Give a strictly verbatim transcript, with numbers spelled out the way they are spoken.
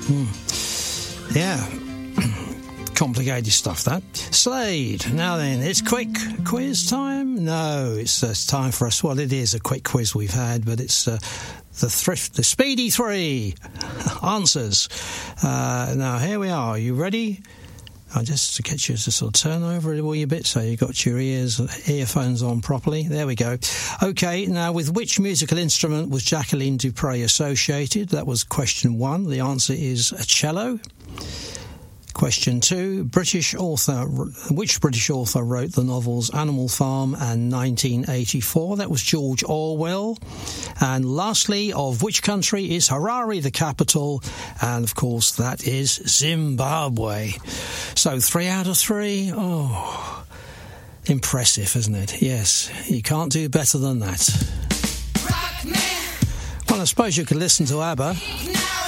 Mm. Yeah. Complicated stuff, that. Slade. Now then, it's quick quiz time? No, it's, uh, it's time for us. Well, it is a quick quiz we've had, but it's uh, the thrift, the Speedy Three answers. Uh, now, here we are. Are you ready? I'll just get you to sort of turn over a wee bit so you've got your ears, earphones on properly. There we go. Okay, now with which musical instrument was Jacqueline du Pré associated? That was question one. The answer is a cello. Question two, British author, which British author wrote the novels Animal Farm and nineteen eighty-four? That was George Orwell. And lastly, of which country is Harare the capital? And of course, that is Zimbabwe. So three out of three. Oh, impressive, isn't it? Yes, you can't do better than that. Well, I suppose you could listen to ABBA.